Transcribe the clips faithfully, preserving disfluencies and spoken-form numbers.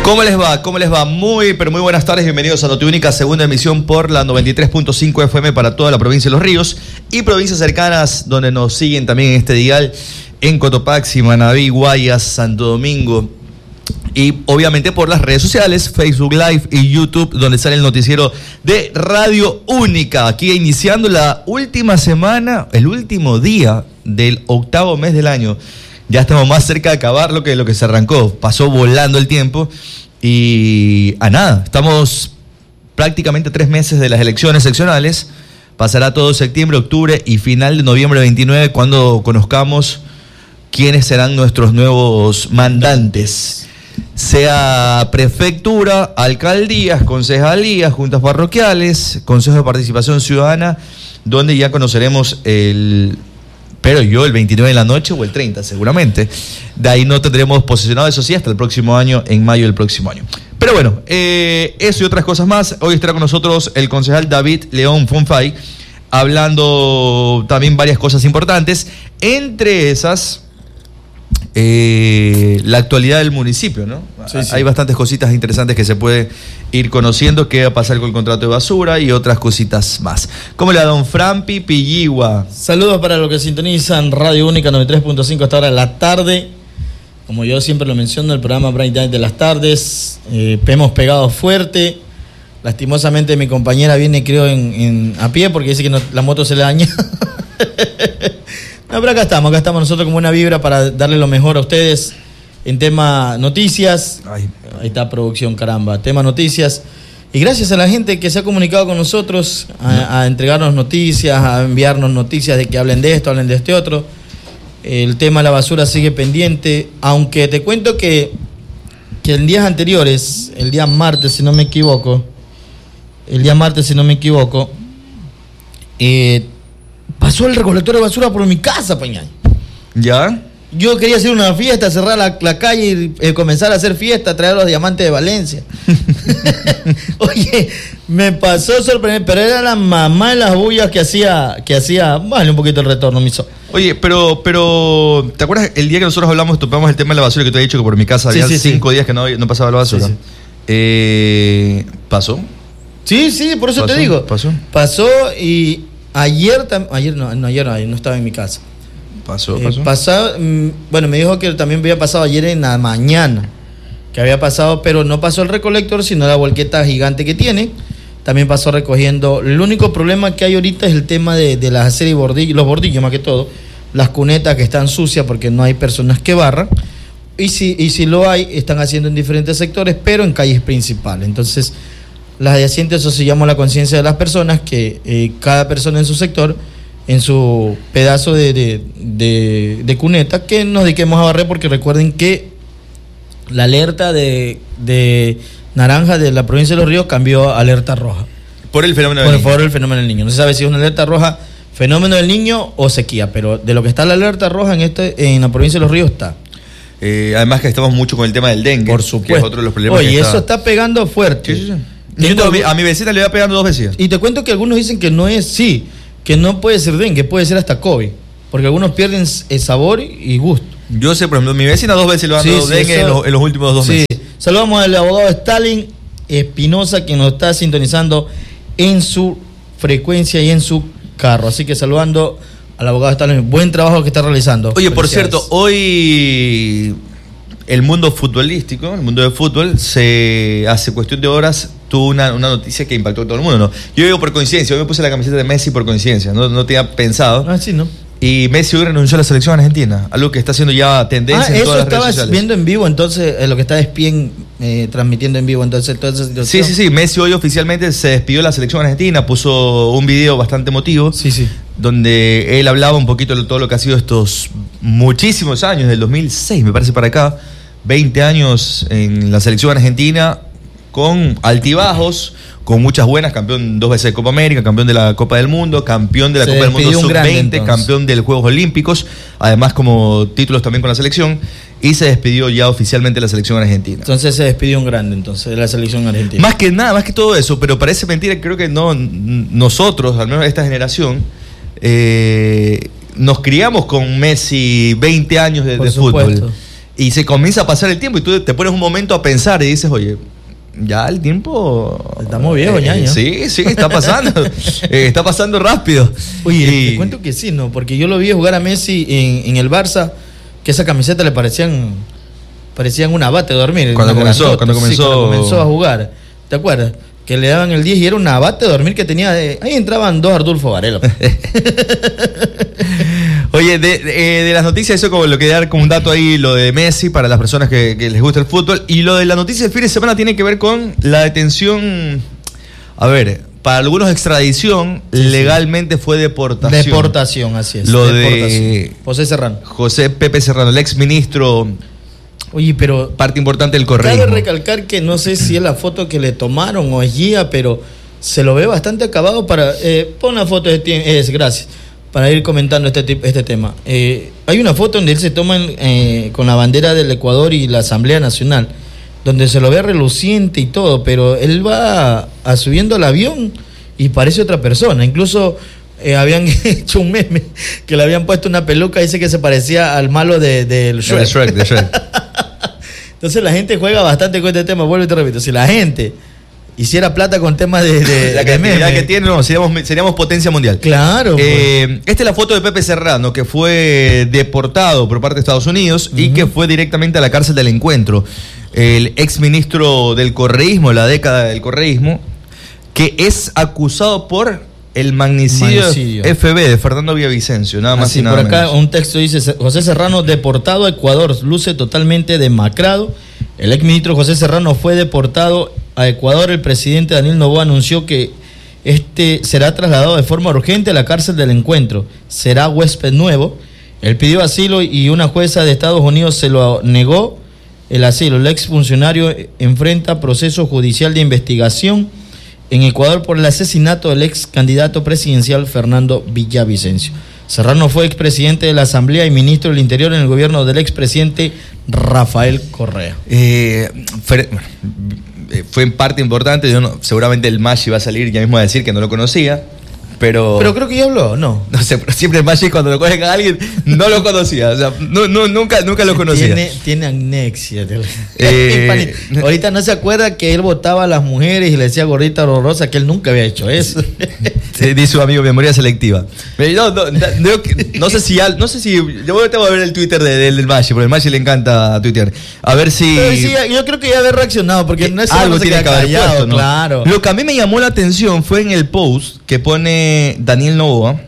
¿Cómo les va? ¿Cómo les va? Muy, pero muy buenas tardes. Bienvenidos a Notiúnica, segunda emisión por la noventa y tres punto cinco F M para toda la provincia de Los Ríos y provincias cercanas donde nos siguen también en este dial en Cotopaxi, Manabí, Guayas, Santo Domingo y obviamente por las redes sociales, Facebook Live y YouTube, donde sale el noticiero de Radio Única. Aquí iniciando la última semana, el último día del octavo mes del año. Ya estamos más cerca de acabar lo que, lo que se arrancó. Pasó volando el tiempo y a nada. Estamos prácticamente tres meses de las elecciones seccionales. Pasará todo septiembre, octubre y final de noviembre veintinueve cuando conozcamos quiénes serán nuestros nuevos mandantes. Sea prefectura, alcaldías, concejalías, juntas parroquiales, consejos de participación ciudadana, donde ya conoceremos el... Pero yo el veintinueve de la noche o el treinta seguramente. De ahí no tendremos posicionado, eso sí, hasta el próximo año, en mayo del próximo año. Pero bueno, eh, eso y otras cosas más. Hoy estará con nosotros el concejal David León Fonfay, hablando también varias cosas importantes. Entre esas, eh, la actualidad del municipio, ¿no? Sí, sí. Hay bastantes cositas interesantes que se puede ir conociendo, qué va a pasar con el contrato de basura y otras cositas más. ¿Cómo le va don Frampi Pilligua? Saludos para los que sintonizan Radio Única noventa y tres punto cinco a esta hora de la tarde. Como yo siempre lo menciono, el programa Prime Time de las tardes. Eh, hemos pegado fuerte. Lastimosamente mi compañera viene, creo, en, en, a pie porque dice que no, la moto se le daña. No, pero acá estamos, acá estamos nosotros como una vibra para darle lo mejor a ustedes en tema noticias. Ay. Ahí está producción, caramba, tema noticias. Y gracias a la gente que se ha comunicado con nosotros a, a entregarnos noticias, a enviarnos noticias de que hablen de esto, hablen de este otro. El tema de la basura sigue pendiente, aunque te cuento que, que en días anteriores, el día martes si no me equivoco, el día martes si no me equivoco, eh, pasó el recolector de basura por mi casa, Pañay. ¿Ya? Yo quería hacer una fiesta, cerrar la, la calle y eh, comenzar a hacer fiesta, traer los diamantes de Valencia. Oye, me pasó sorprendente, pero era la mamá de las bullas que hacía, que hacía, vale un poquito el retorno, mi so. Oye, pero, pero, ¿te acuerdas el día que nosotros hablamos, topamos el tema de la basura que te he dicho que por mi casa había sí, sí, cinco sí. días que no, no pasaba la basura? Sí, sí. Eh, ¿Pasó? Sí, sí, por eso ¿Pasó? te digo. ¿Pasó? Pasó y ayer, ayer no, no, ayer no, no estaba en mi casa. Pasó, eh, pasó. Pasado, bueno, me dijo que también había pasado ayer en la mañana, que había pasado, pero no pasó el recolector, sino la volqueta gigante que tiene. También pasó recogiendo. El único problema que hay ahorita es el tema de, de las aceras y bordillos, los bordillos más que todo, las cunetas que están sucias porque no hay personas que barran. Y si, y si lo hay, están haciendo en diferentes sectores, pero en calles principales. Entonces, las adyacentes, eso se llama la conciencia de las personas, que eh, cada persona en su sector, en su pedazo de, de, de, de cuneta, que nos dediquemos a barrer, porque recuerden que la alerta de, de naranja de la provincia de Los Ríos cambió a alerta roja. Por el fenómeno por, del niño. Por el fenómeno del niño. No se sabe si es una alerta roja, fenómeno del niño o sequía, pero de lo que está la alerta roja en, este, en la provincia de Los Ríos está. Eh, además que estamos mucho con el tema del dengue. Por supuesto. Que es otro de los problemas. Oye, que eso está... está pegando fuerte. Sí, sí, sí. Yo, a mi vecina le va pegando dos veces. Y te cuento que algunos dicen que no es, sí, que no puede ser dengue, puede ser hasta COVID, porque algunos pierden el sabor y gusto. Yo sé, por ejemplo, mi vecina dos veces le va dando sí, dengue sí, en, los, en los últimos dos sí. meses. Saludamos al abogado Stalin Espinosa, que nos está sintonizando en su frecuencia y en su carro. Así que saludando al abogado Stalin, buen trabajo que está realizando. Oye, por cierto, hoy el mundo futbolístico, el mundo del fútbol, se hace cuestión de horas tuvo una, una noticia que impactó a todo el mundo, ¿no? Yo digo por coincidencia, yo me puse la camiseta de Messi por coincidencia, no, no tenía pensado. Ah, sí, ¿no? Y Messi hoy renunció a la selección argentina, algo que está haciendo ya tendencia ah, en todas las redes sociales. Eso estabas viendo en vivo, entonces, eh, lo que está Espien eh, transmitiendo en vivo, entonces, toda esa situación. Sí, sí, sí, Messi hoy oficialmente se despidió de la selección argentina, puso un video bastante emotivo, sí, sí, donde él hablaba un poquito de todo lo que ha sido estos muchísimos años, del dos mil seis me parece para acá, veinte años en la selección argentina, con altibajos, con muchas buenas, campeón dos veces de Copa América, campeón de la Copa del Mundo, campeón de la Se Copa del Mundo sub veinte, entonces. campeón de los Juegos Olímpicos, además como títulos también con la selección, y se despidió ya oficialmente de la selección argentina. Entonces se despidió un grande entonces de la selección argentina. Más que nada, más que todo eso, pero parece mentira, creo que no, nosotros, al menos esta generación, eh, nos criamos con Messi veinte años de, de fútbol. y se comienza a pasar el tiempo y tú te pones un momento a pensar y dices, oye, ya el tiempo... Estamos viejos, eh, ñaño. Sí, sí, está pasando. eh, está pasando rápido. Oye, y... te cuento que sí, ¿no? Porque yo lo vi jugar a Messi en, en el Barça, que esa camiseta le parecían parecían un abate de dormir. Cuando comenzó, cuando comenzó... Sí, cuando comenzó a jugar. ¿Te acuerdas? Que le daban el diez y era un abate de dormir que tenía... De, ahí entraban dos Ardulfo Varela. Oye, de, de, de las noticias, eso como lo que dar como un dato ahí, lo de Messi para las personas que, que les gusta el fútbol. Y lo de la noticia del fin de semana tiene que ver con la detención. A ver, para algunos extradición, sí, legalmente sí. fue deportación. Deportación, así es. Lo deportación. de José Serrano. José Pepe Serrano, el ex ministro. Oye, pero... Parte importante del correísmo. Cabe recalcar que no sé si es la foto que le tomaron o es guía, pero se lo ve bastante acabado para... Eh, pon la foto de ti, es, gracias. Para ir comentando este, este tema. Eh, hay una foto donde él se toma eh, con la bandera del Ecuador y la Asamblea Nacional, donde se lo ve reluciente y todo, pero él va a, a subiendo al avión y parece otra persona. Incluso eh, habían hecho un meme que le habían puesto una peluca, dice que se parecía al malo de, de, del Shrek. De Shrek, de Shrek. Entonces la gente juega bastante con este tema. Vuelvo y te repito, si la gente hiciera plata con temas de, de la cantidad que tiene, no, seríamos, seríamos potencia mundial. Claro. Eh, esta es la foto de Pepe Serrano, que fue deportado por parte de Estados Unidos uh-huh. y que fue directamente a la cárcel del Encuentro. El ex ministro del correísmo, la década del correísmo, que es acusado por el magnicidio, magnicidio. F B de Fernando Villavicencio, nada más Así, y nada por acá menos. Un texto dice: José Serrano deportado a Ecuador, luce totalmente demacrado. El exministro José Serrano fue deportado a Ecuador. El presidente Daniel Noboa anunció que este será trasladado de forma urgente a la cárcel del Encuentro. Será huésped nuevo. Él pidió asilo y una jueza de Estados Unidos se lo negó el asilo. El exfuncionario enfrenta proceso judicial de investigación en Ecuador por el asesinato del ex candidato presidencial Fernando Villavicencio. Serrano fue expresidente de la Asamblea y ministro del Interior en el gobierno del expresidente Rafael Correa. Eh, fue, fue en parte importante, yo no, seguramente el Maggi va a salir ya mismo a decir que no lo conocía, pero... Pero creo que ya habló, ¿no? No sé, pero siempre el Maggi cuando lo cogen a alguien no lo conocía, o sea, no, no, nunca, nunca lo conocía. Tiene, tiene amnesia. Eh, Ahorita no se acuerda que él votaba a las mujeres y le decía gordita horrorosa, que él nunca había hecho eso. Dice su amigo, memoria selectiva. No, no, no, no, no sé si, no sé si, yo tengo que ver el Twitter de, de, del Maggi, porque al Maggi le encanta tuitear. A ver si... Pero sí, yo creo que ya había reaccionado, porque no es algo no tiene que haber callado, puesto, ¿no? Claro. Lo que a mí me llamó la atención fue en el post que pone Daniel Noboa,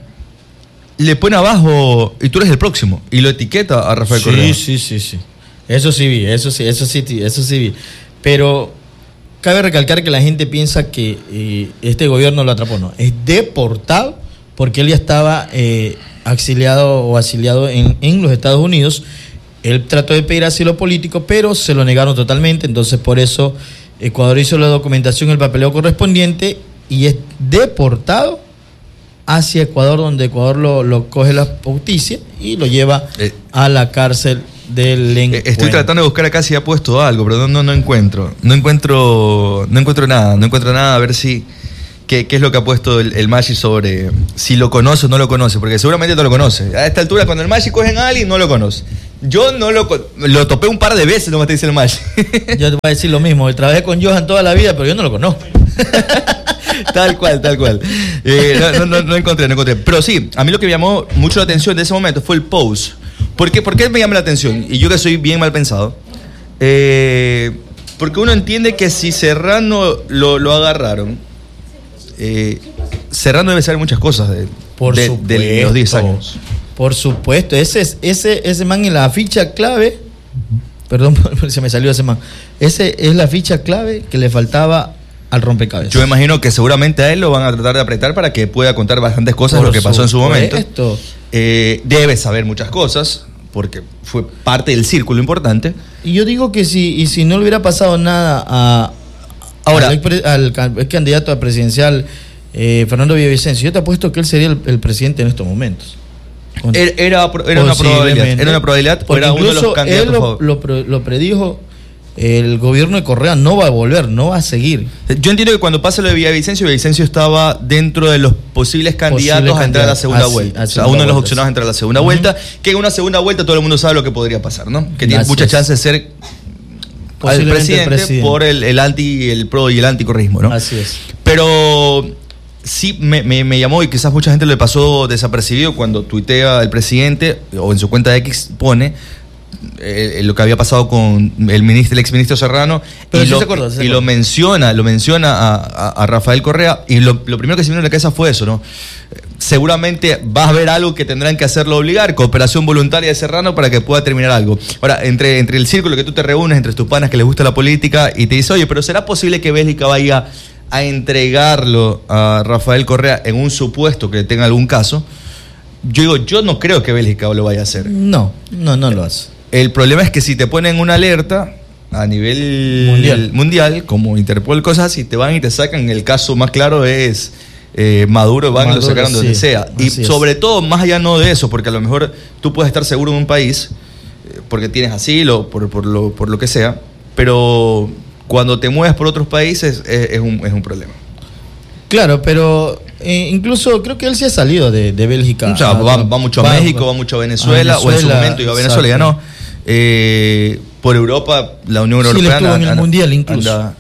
le pone abajo, y tú eres el próximo, y lo etiqueta a Rafael sí, Correa. Sí, sí, sí. Eso sí vi, eso sí, eso sí, eso sí vi. Pero cabe recalcar que la gente piensa que eh, este gobierno lo atrapó, no. Es deportado porque él ya estaba eh, exiliado o asiliado en, en los Estados Unidos. Él trató de pedir asilo político, pero se lo negaron totalmente. Entonces, por eso Ecuador hizo la documentación, el papeleo correspondiente y es deportado hacia Ecuador, donde Ecuador lo, lo coge la justicia y lo lleva eh, a la cárcel del Encuentro. Estoy tratando de buscar acá si ha puesto algo, pero no, no, no encuentro. No encuentro no encuentro nada, no encuentro nada a ver si qué, qué es lo que ha puesto el, el Maggi sobre si lo conoce o no lo conoce, porque seguramente no lo conoce. A esta altura, cuando el Maggi cogen a alguien, no lo conoce. Yo no lo lo topé un par de veces, no me te dice el Maggi. Yo te voy a decir lo mismo, trabajé con Johan toda la vida, pero yo no lo conozco. Tal cual, tal cual. Eh, no, no, no encontré, no encontré. Pero sí, a mí lo que me llamó mucho la atención de ese momento fue el post. ¿Por qué, ¿Por qué me llama la atención? Y yo que soy bien mal pensado. Eh, porque uno entiende que si Serrano lo, lo agarraron, eh, Serrano debe saber muchas cosas de, por de, de los diez años. Por supuesto, ese, ese, ese man en la ficha clave, perdón, se me salió ese man, ese es la ficha clave que le faltaba al rompecabezas. Yo me imagino que seguramente a él lo van a tratar de apretar para que pueda contar bastantes cosas de lo que pasó en su momento. Eh, debe saber muchas cosas, porque fue parte del círculo importante. Y yo digo que si, y si no le hubiera pasado nada a, Ahora, al, al, al candidato a presidencial eh, Fernando Villavicencio, yo te apuesto que él sería el, el presidente en estos momentos. Era, era, era una probabilidad. Era una probabilidad, porque era uno de los candidatos. Él lo, lo, lo predijo el gobierno de Correa no va a volver, no va a seguir. Yo entiendo que cuando pasa lo de Villavicencio, Villavicencio estaba dentro de los posibles candidatos Posibles a entrar a la candidatos. segunda Así, vuelta. a O sea, segunda uno de los vuelta, opcionados a sí. entrar a la segunda Uh-huh. vuelta, que en una segunda vuelta todo el mundo sabe lo que podría pasar, ¿no? Que tiene Así mucha es. chance de ser al Posiblemente presidente, el presidente. por el, el anti, el pro y el anticorrismo, ¿no? Así es. Pero sí me, me, me llamó, y quizás mucha gente le pasó desapercibido cuando tuitea el presidente, o en su cuenta de X pone eh, lo que había pasado con el ministro, el exministro Serrano, Pero y, sí lo, se acuerda, sí se y lo acuerda. menciona, lo menciona a, a, a Rafael Correa, y lo, lo primero que se me vino a la cabeza fue eso, ¿no? Seguramente va a haber algo que tendrán que hacerlo obligar, cooperación voluntaria de Serrano para que pueda terminar algo. Ahora, entre, entre el círculo que tú te reúnes, entre tus panas que les gusta la política, y te dice, oye, pero ¿será posible que Bélgica vaya a entregarlo a Rafael Correa en un supuesto que tenga algún caso? Yo digo, yo no creo que Bélgica lo vaya a hacer. No, no, no lo hace. El problema es que si te ponen una alerta a nivel Mundial. mundial, como Interpol, cosas así, te van y te sacan. El caso más claro es eh, Maduro, van y lo Maduro, sacaron de donde sí, sea. Y así es. sobre todo, más allá no de eso, porque a lo mejor tú puedes estar seguro en un país, eh, porque tienes asilo, por, por, lo, por lo que sea, pero cuando te mueves por otros países es, es, un, es un problema. Claro, pero eh, incluso creo que él sí ha salido de, de Bélgica. O sea, va, va mucho a México, va mucho a Venezuela, a o en su Venezuela, momento iba a Venezuela, ya exacto. no. Eh, por Europa, la Unión Sí, él Europea estuvo en el anda- Mundial incluso. anda-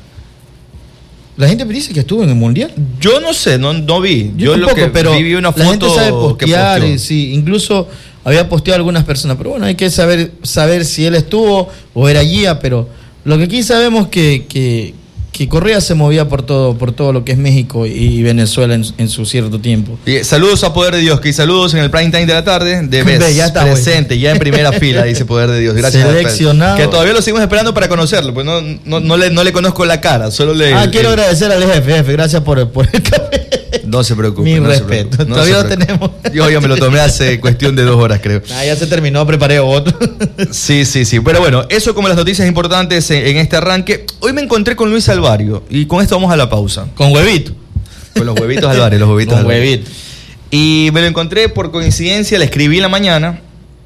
La gente me dice que estuvo en el Mundial. Yo no sé, no, no vi. Yo, Yo, lo tampoco, que pero vi, vi una la gente foto sabe que postear, posteó. y sí, incluso había posteado algunas personas, pero bueno, hay que saber saber si él estuvo o era guía, pero lo que aquí sabemos que que, que Correa se movía por todo por todo lo que es México y Venezuela en, en su cierto tiempo. Y saludos a Poder de Dios, que saludos en el prime time de la tarde de Ve, Bes, ya está, presente, ya en primera fila, dice Poder de Dios. Gracias. Seleccionado. Que todavía lo seguimos esperando para conocerlo, pues no, no, no, le, no le conozco la cara, solo le... Ah, quiero el- agradecer al jefe, jefe, gracias por, por el café. No se preocupe. Mi no se respeto. preocupe, no Todavía se lo preocupe. tenemos. Yo ya me lo tomé hace cuestión de dos horas, creo. Ah, ya se terminó, preparé otro. Sí, sí, sí. Pero bueno, eso como las noticias importantes en, en este arranque. Hoy me encontré con Luis Alvario, y con esto vamos a la pausa. Con huevito. Con los huevitos Alvario, los huevitos Con Alvario. huevito. Y me lo encontré por coincidencia, le escribí en la mañana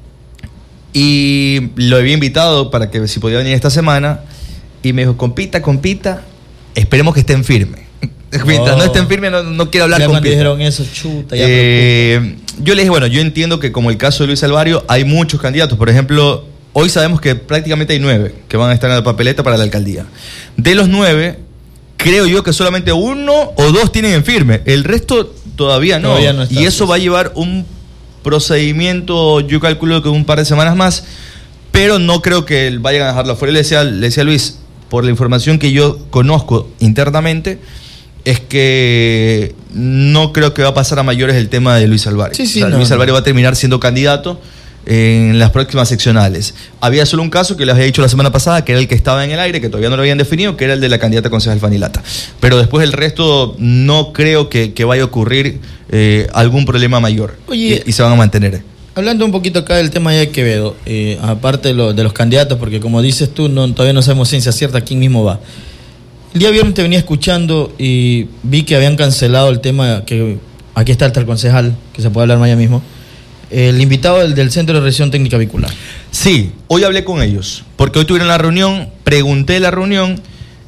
y lo había invitado para que si podía venir esta semana, y me dijo, compita, compita, esperemos que estén firmes. Mientras Oh. no estén firmes no, no quiero hablar Ya con cuando Pita. dijeron eso, chuta, ya Eh, yo le dije, bueno, yo entiendo que como el caso de Luis Alvario, hay muchos candidatos. Por ejemplo, hoy sabemos que prácticamente hay nueve que van a estar en la papeleta para la alcaldía. De los nueve, creo yo que solamente uno o dos tienen en firme. El resto todavía no. Todavía no está, y eso sí, va a sí. llevar un procedimiento, yo calculo que un par de semanas más, pero no creo que vayan a dejarlo afuera. Le decía, le decía a Luis, por la información que yo conozco internamente, es que no creo que va a pasar a mayores el tema de Luis Alvario. Sí, sí, O sea, no, Luis no. Alvario va a terminar siendo candidato en las próximas seccionales. Había solo un caso que les había dicho la semana pasada, que era el que estaba en el aire, que todavía no lo habían definido, que era el de la candidata concejal Fanilata. Pero después el resto no creo que, que vaya a ocurrir eh, algún problema mayor. Oye, y, y se van a mantener. Hablando un poquito acá del tema de Quevedo, eh, aparte de, lo- de los candidatos, porque como dices tú, no, todavía no sabemos ciencia cierta quién mismo va. El día viernes te venía escuchando y vi que habían cancelado el tema, que aquí está el concejal, que se puede hablar más allá mismo, el invitado del, del Centro de Revisión Técnica Vehicular. Sí, hoy hablé con ellos, porque hoy tuvieron la reunión, pregunté la reunión,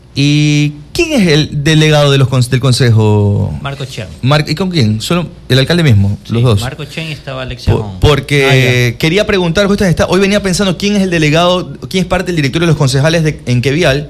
y ¿quién es el delegado de los, con- del consejo? Marco Chen. Mar- ¿Y con quién? Solo el alcalde mismo, Sí, los dos. Marco Chen y estaba Alexia Por- Hong. porque quería preguntar, justo está, hoy venía pensando quién es el delegado, quién es parte del directorio de los concejales de, en Quevial,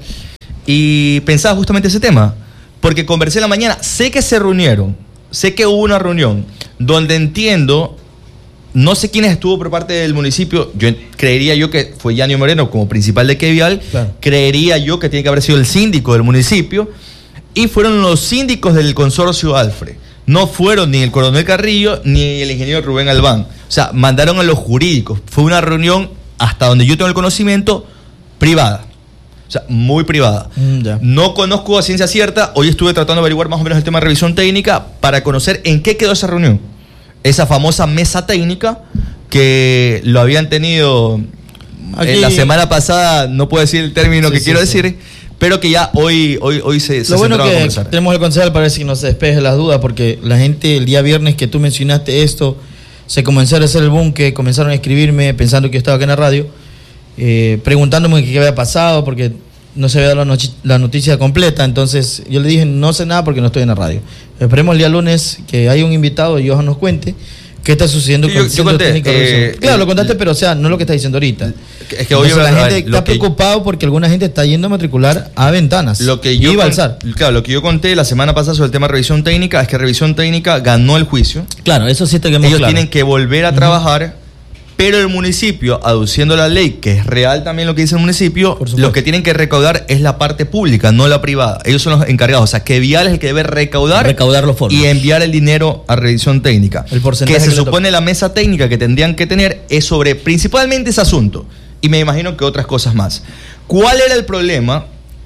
y pensaba justamente ese tema, porque conversé en la mañana, sé que se reunieron, sé que hubo una reunión, donde entiendo, no sé quiénes estuvo por parte del municipio, yo creería yo que fue Yanio Moreno como principal de Quevial, Claro. creería yo que tiene que haber sido el síndico del municipio, y fueron los síndicos del consorcio Alfre. No fueron ni el coronel Carrillo ni el ingeniero Rubén Albán. O sea, mandaron a los jurídicos. Fue una reunión, hasta donde yo tengo el conocimiento, privada. O sea, muy privada. Mm, ya. No conozco a ciencia cierta. Hoy estuve tratando de averiguar más o menos el tema de revisión técnica para conocer en qué quedó esa reunión. Esa famosa mesa técnica que lo habían tenido Aquí- en la semana pasada, no puedo decir el término Sí, que sí, quiero sí. decir, pero que ya hoy, hoy, hoy se, se Lo bueno centraba a que conversar. tenemos el concejal para ver si nos despeje las dudas, porque la gente el día viernes que tú mencionaste esto, se comenzaron a hacer el boom, que comenzaron a escribirme pensando que yo estaba acá en la radio, eh, preguntándome qué había pasado, porque no se había dado la, noche, la noticia completa, entonces yo le dije, no sé nada porque no estoy en la radio. Esperemos el día lunes que haya un invitado y Johan nos cuente qué está sucediendo sí, con el centro conté, técnico. Eh, claro, eh, lo contaste, pero o sea, no es lo que está diciendo ahorita. Es que obviamente la gente ver, está preocupado porque alguna gente está yendo a matricular a Ventanas. Lo que yo y con, claro, lo que yo conté la semana pasada sobre el tema de revisión técnica es que revisión técnica ganó el juicio. Claro, eso sí te quedó Ellos claro. tienen que volver a uh-huh. trabajar, pero el municipio, aduciendo la ley, que es real también lo que dice el municipio, lo que tienen que recaudar es la parte pública, no la privada. Ellos son los encargados. O sea, que Vial es el que debe recaudar, recaudar los fondos y enviar el dinero a revisión técnica. El porcentaje que se que supone la mesa técnica que tendrían que tener es sobre principalmente ese asunto. Y me imagino que otras cosas más. ¿Cuál era el problema?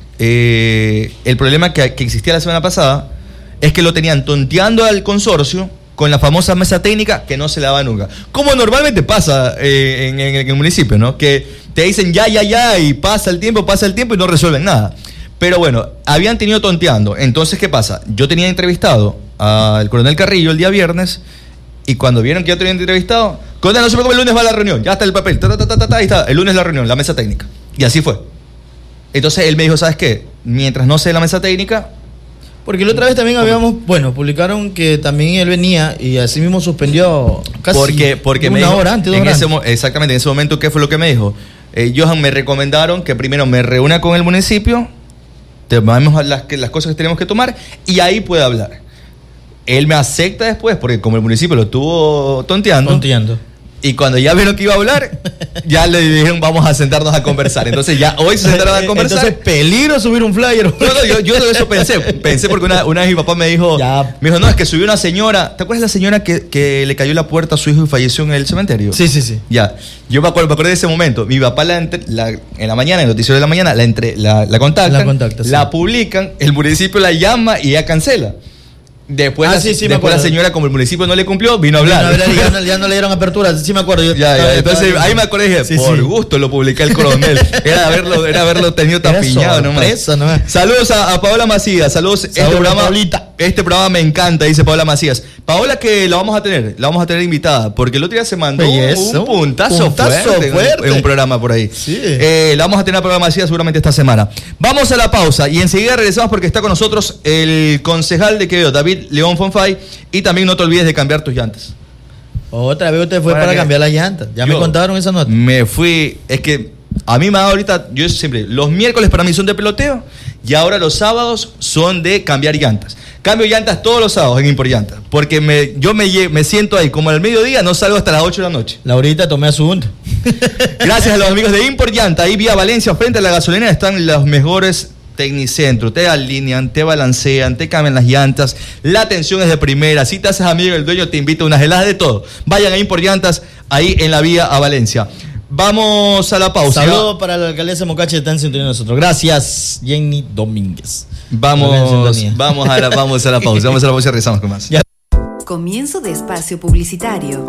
Eh, el problema que, que existía la semana pasada es que lo tenían tonteando al consorcio con la famosa mesa técnica que no se la daba nunca. Como normalmente pasa eh, en, en, en el municipio, ¿no? Que te dicen ya, ya, ya, y pasa el tiempo, pasa el tiempo y no resuelven nada. Pero bueno, habían tenido tonteando. Entonces, ¿qué pasa? Yo tenía entrevistado al coronel Carrillo el día viernes, y cuando vieron que yo tenía entrevistado, coronel, no se preocupe, el lunes va a la reunión, ya está el papel, ta, ta, ta, ta, ta, ahí está, el lunes la reunión, la mesa técnica. Y así fue. Entonces él me dijo, ¿sabes qué? Mientras no sea la mesa técnica... Porque la otra vez también habíamos, bueno, publicaron que también él venía y así mismo suspendió casi porque, porque una me dijo, hora antes, dos en horas ese, antes. Exactamente, en ese momento, ¿qué fue lo que me dijo? Eh, Johan, me recomendaron que primero me reúna con el municipio, tomamos las, las cosas que tenemos que tomar y ahí puede hablar. Él me acepta después, porque como el municipio lo estuvo tonteando, tonteando. Y cuando ya vieron que iba a hablar, ya le dijeron, vamos a sentarnos a conversar. Entonces ya hoy se sentaron a conversar. Entonces, peligro subir un flyer. No, no, yo, yo de eso pensé. Pensé porque una, una vez mi papá me dijo, ya. me dijo, no, es que subió una señora. ¿Te acuerdas de la señora que, que le cayó la puerta a su hijo y falleció en el cementerio? Sí, sí, sí. Ya. Yo me acuerdo, me acuerdo de ese momento. Mi papá la, entre, la en la mañana, en el noticiero de la mañana, la, entre, la, la contactan, la, contacta, sí. la publican, el municipio la llama y ella cancela. Después, ah, la, sí, sí, después la señora, como el municipio no le cumplió, vino a hablar. Vino a hablar y ya, ya no le dieron apertura, sí me acuerdo. Yo ya, ya, entonces estaba, ahí me acordé y dije, sí, por sí. gusto lo publiqué el coronel. Era haberlo, era haberlo tenido tapiñado nomás. nomás. Saludos a, a Paola Macías, saludos. saludos este, programa, Paulita. este programa me encanta, dice Paola Macías. Paola, que la vamos a tener, la vamos a tener invitada, porque el otro día se mandó Belleza, un puntazo, puntazo fuerte, fuerte. En, en un programa por ahí. Sí. Eh, la vamos a tener a Paola Macías seguramente esta semana. Vamos a la pausa y enseguida regresamos porque está con nosotros el concejal de Quevedo, David León Fonfay, y también no te olvides de cambiar tus llantas. Otra vez usted fue para, para cambiar las llantas. Ya me contaron esa nota. Me fui, es que a mí me da ahorita, yo siempre, los miércoles para mí son de peloteo y ahora los sábados son de cambiar llantas. Cambio llantas todos los sábados en Impor Llantas, porque me, yo me, me siento ahí como al mediodía, no salgo hasta las ocho de la noche. Laurita, tomé asunto. Gracias a los amigos de Impor Llantas, ahí vía Valencia, frente a la gasolinera, están los mejores Tecnicentro, te alinean, te balancean, te cambian las llantas, la atención es de primera, si te haces amigo del dueño te invita a unas heladas, de todo. Vayan a Impor Llantas, ahí en la vía a Valencia. Vamos a la pausa. Saludos para la alcaldesa Mocache, están sintiendo nosotros. Gracias, Jenny Domínguez. Vamos, vamos a la, vamos a la pausa, vamos a la pausa y regresamos con más. Ya. Comienzo de espacio publicitario.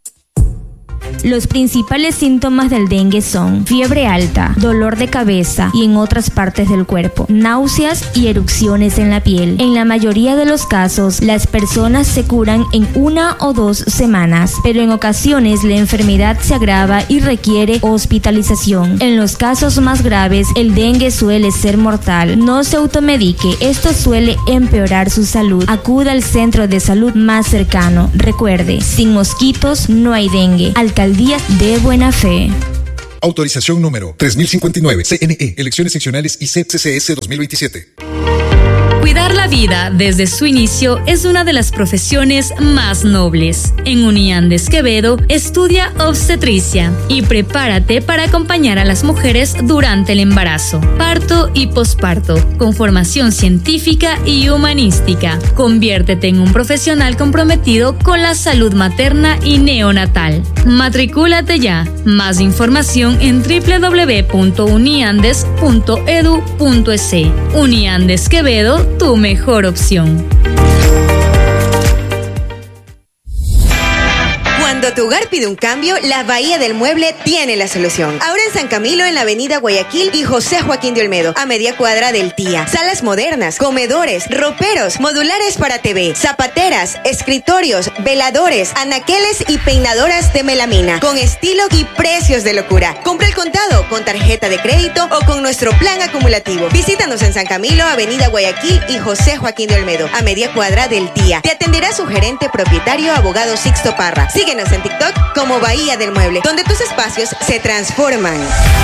Los principales síntomas del dengue son fiebre alta, dolor de cabeza y en otras partes del cuerpo, náuseas y erupciones en la piel. En la mayoría de los casos, las personas se curan en una o dos semanas, pero en ocasiones la enfermedad se agrava y requiere hospitalización. En los casos más graves, el dengue suele ser mortal. No se automedique, esto suele empeorar su salud. Acuda al centro de salud más cercano. Recuerde, sin mosquitos no hay dengue. Alcaldía de Buena Fe. Autorización número tres mil cincuenta y nueve, C N E, Elecciones Seccionales y C E P C C S dos mil veintisiete. Cuidar la vida desde su inicio es una de las profesiones más nobles. En Uniandes Quevedo, estudia obstetricia y prepárate para acompañar a las mujeres durante el embarazo, parto y posparto, con formación científica y humanística. Conviértete en un profesional comprometido con la salud materna y neonatal. Matricúlate ya. Más información en doble u doble u doble u punto uniandes punto e d u punto e s. Uniandes Quevedo, tu mejor opción. Cuando Cuando tu hogar pide un cambio, la Bahía del Mueble tiene la solución. Ahora en San Camilo, en la avenida Guayaquil y José Joaquín de Olmedo, a media cuadra del T I A. Salas modernas, comedores, roperos, modulares para T V, zapateras, escritorios, veladores, anaqueles y peinadoras de melamina, con estilo y precios de locura. Compra el contado, con tarjeta de crédito o con nuestro plan acumulativo. Visítanos en San Camilo, avenida Guayaquil y José Joaquín de Olmedo, a media cuadra del T I A. Te atenderá su gerente propietario, abogado Sixto Parra. Síguenos en TikTok como Bahía del Mueble, donde tus espacios se transforman.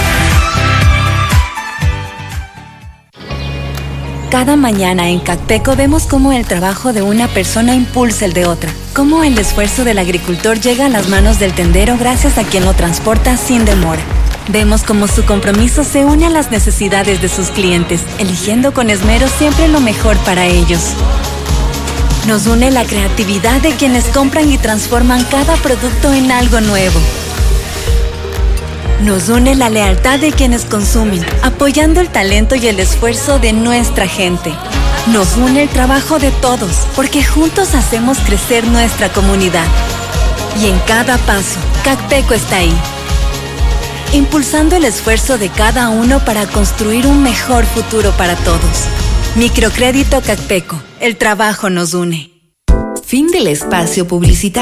Cada mañana en Cacteco vemos cómo el trabajo de una persona impulsa el de otra, cómo el esfuerzo del agricultor llega a las manos del tendero gracias a quien lo transporta sin demora. Vemos cómo su compromiso se une a las necesidades de sus clientes, eligiendo con esmero siempre lo mejor para ellos. Nos une la creatividad de quienes compran y transforman cada producto en algo nuevo. Nos une la lealtad de quienes consumen, apoyando el talento y el esfuerzo de nuestra gente. Nos une el trabajo de todos, porque juntos hacemos crecer nuestra comunidad. Y en cada paso, Cacteco está ahí, impulsando el esfuerzo de cada uno para construir un mejor futuro para todos. Microcrédito Cacteco, el trabajo nos une. Fin del espacio publicitario.